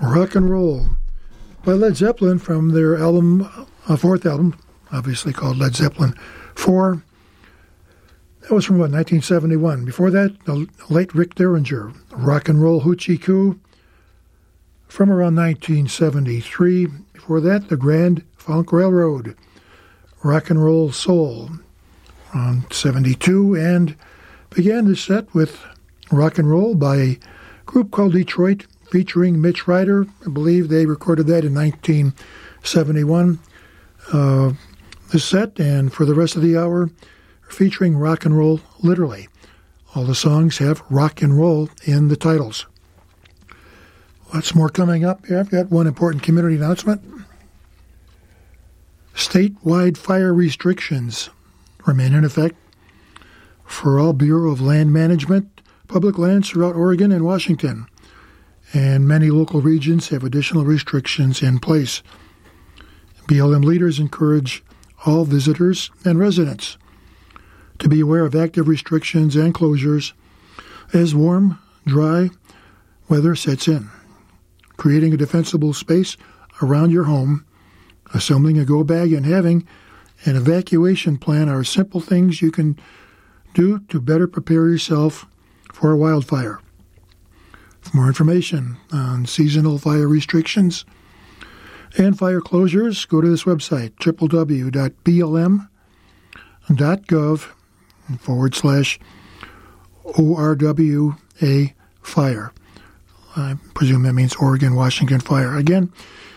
Rock and Roll by Led Zeppelin from their album, fourth album, obviously called Led Zeppelin 4. That was from, 1971. Before that, the late Rick Derringer, Rock and Roll Hoochie Coo, from around 1973. Before that, the Grand Funk Railroad, Rock and Roll Soul, on 72, and began the set with Rock and Roll by a group called Detroit, featuring Mitch Ryder. I believe they recorded that in 1971. The set, and for the rest of the hour, featuring rock and roll, literally. All the songs have rock and roll in the titles. Lots more coming up here. I've got one important community announcement. Statewide fire restrictions remain in effect for all Bureau of Land Management public lands throughout Oregon and Washington, and many local regions have additional restrictions in place. BLM leaders encourage all visitors and residents to be aware of active restrictions and closures as warm, dry weather sets in. Creating a defensible space around your home, assembling a go bag, and having an evacuation plan are simple things you can do to better prepare yourself for a wildfire. For more information on seasonal fire restrictions and fire closures, go to this website, www.blm.gov/ORWA fire. I presume that means Oregon, Washington Fire. Again,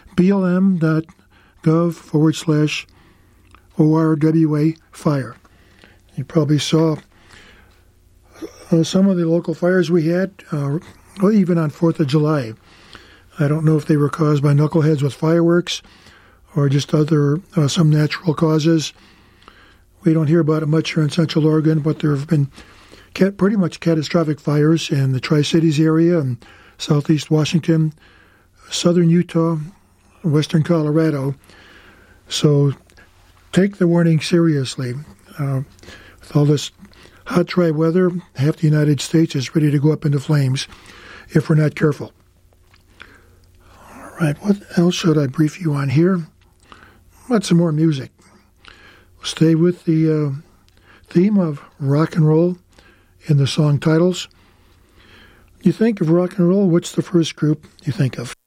blm.gov/ORWA fire. You probably saw some of the local fires we had, even on 4th of July. I don't know if they were caused by knuckleheads with fireworks or just other, some natural causes. We don't hear about it much here in Central Oregon, but there have been pretty much catastrophic fires in the Tri-Cities area and southeast Washington, southern Utah, western Colorado. So take the warning seriously. With all this hot, dry weather, half the United States is ready to go up into flames if we're not careful. All right, what else should I brief you on here? What's some more music? We'll stay with the theme of rock and roll in the song titles. You think of rock and roll, what's the first group you think of?